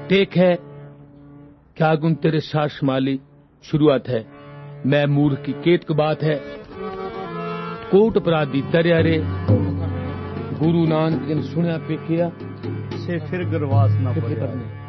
take है क्या गुण तेरे साथ शमाली शुरुआत है मैं मूर्ख की केत को बात है कोट अपराधी तरया रे गुरु नानक ने सुनया पे किया से फिर गरवास ना पड़े